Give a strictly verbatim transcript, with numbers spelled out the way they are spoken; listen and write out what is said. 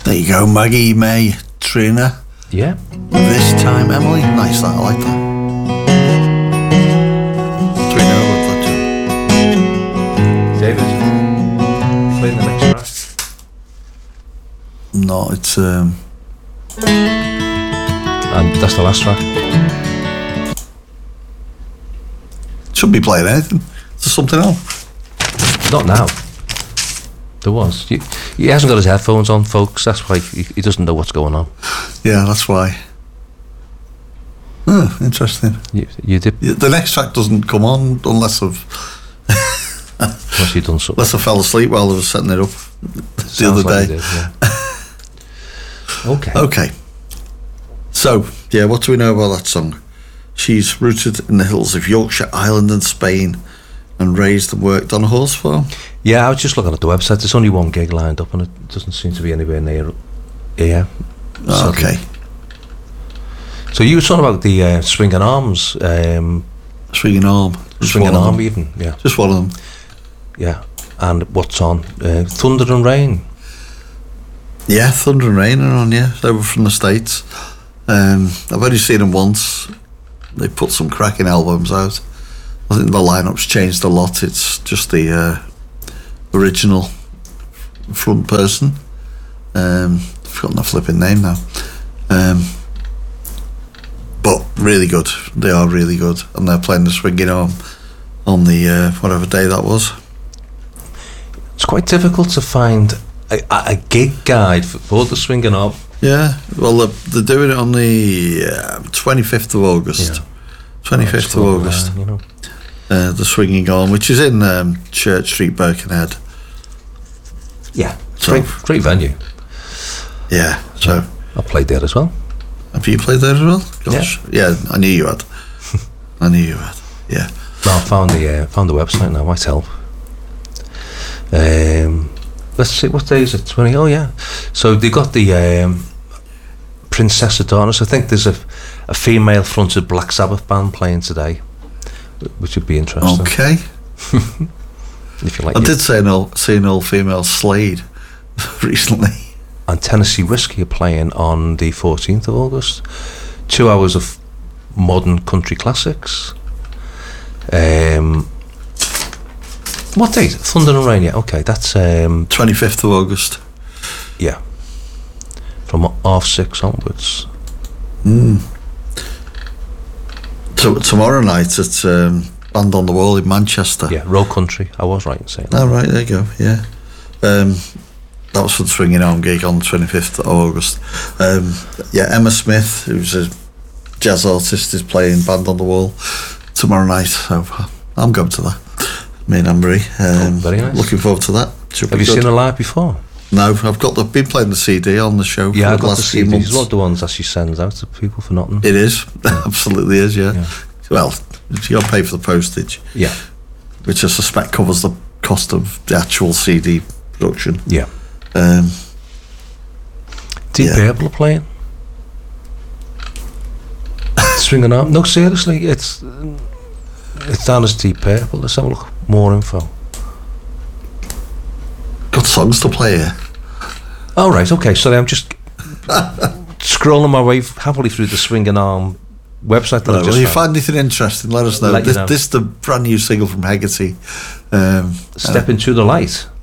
There you go, Maggie May Trainer. Yeah. This time, Emily. Nice, that. I like that. What do we know about that, Joe? David, play the next track. No, it's um. And that's the last track. Shouldn't be playing anything. There's something else. Not now. There was. He, he hasn't got his headphones on, folks. That's why he, he doesn't know what's going on. Yeah, that's why. Oh, interesting. You, you did. The next track doesn't come on unless I've Unless you done something. unless I fell asleep while I was setting it up the Sounds other like day. you did, yeah. Okay. Okay. So, yeah, what do we know about that song? She's rooted in the hills of Yorkshire, Ireland and Spain, and raised and worked on a horse farm. Yeah, I was just looking at the website. There's only one gig lined up, and it doesn't seem to be anywhere near here. Oh, okay. So you were talking about the uh, Swinging Arms, um, Swinging Arm. Just Swinging one of Arm, them. even. Yeah, Just one of them. yeah. And what's on? Uh, Thunder and Rain. Yeah, Thunder and Rain are on, yeah. They were from the States. Um, I've only seen them once. They put some cracking albums out. I think the lineup's changed a lot. It's just the uh, original front person. Um, I've forgotten the flipping name now. Um, but really good. They are really good. And they're playing the Swinging Arm on the uh, whatever day that was. It's quite difficult to find a, a gig guide for, for the Swinging Arm. Yeah, well, they're, they're doing it on the uh, twenty-fifth of August. Yeah. twenty-fifth of August. Line, you know. Uh, the Swinging Arm, which is in um, Church Street, Birkenhead. Yeah, So- great, great venue. Yeah, so I played there as well. have you played there as well? Gosh. Yeah, I knew you had. I knew you had. Yeah. No, I found the uh, found the website now. Might help. Um, let's see, what day is it? Twenty. Oh yeah. So they got the um, Princess of Darkness. I think there's a a female fronted Black Sabbath band playing today, which would be interesting. Okay. If you like. I your- did say an all, see an all female Slade recently. And Tennessee Whiskey are playing on the fourteenth of August. Two hours of modern country classics. Um, what date? Thunder and Rain, yeah, okay, that's, um, twenty-fifth of August. yeah, from half six onwards. Mm. So tomorrow night at um, Band on the Wall in Manchester. Yeah, Row Country, I was right in saying that. Oh, right, there you go, yeah. Um, that was for the Swinging Arm gig on the twenty-fifth of August. Um, yeah, Emma Smith, who's a jazz artist, is playing Band on the Wall tomorrow night, so I'm going to that. Me and Anne-Marie. Um, Oh, very nice. Looking forward to that. Should Have be you good. seen her live before? No, I've got the, been playing the C D on the show Yeah, for I the got the last few C Ds. months. A lot of the ones that she sends out to people for nothing. It is, absolutely is, yeah. Yeah. Well, you got to pay for the postage, Yeah, which I suspect covers the cost of the actual C D production. yeah. Um, Deep Yeah. Purple are playing. Swinging Arm. No, seriously, it's it's down as Deep Purple. Let's have a look. More info. got songs to play here. Oh right, okay. So I'm just scrolling my way happily through the Swinging Arm website that I Right, well, just if you found. find anything interesting, let us know. Let you This, know. this is the brand new single from Hegarty. Um, Step into the Light.